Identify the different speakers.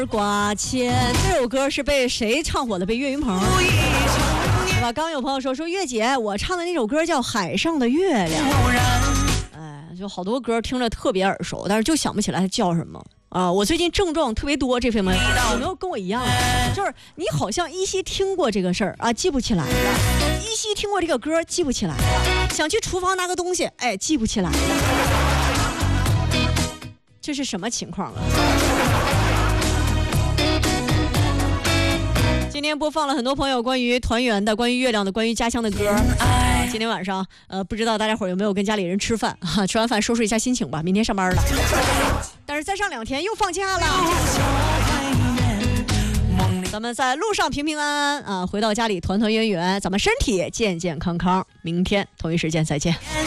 Speaker 1: 刮牵这首歌是被谁唱火的？被岳云鹏，对吧？刚有朋友说岳姐，我唱的那首歌叫《海上的月亮》。哎，就好多歌听着特别耳熟，但是就想不起来它叫什么啊！我最近症状特别多，这朋友们有没有跟我一样？就是你好像依稀听过这个事儿啊，记不起来了；依稀听过这个歌，记不起来了；想去厨房拿个东西，哎，记不起来了。这是什么情况啊？今天播放了很多朋友关于团圆的、关于月亮的、关于家乡的歌。今天晚上，不知道大家伙有没有跟家里人吃饭？吃完饭收拾一下心情吧，明天上班了。但是再上2天又放假了。咱们在路上平平安安啊，回到家里团团圆圆，咱们身体健健康康。明天同一时间再见。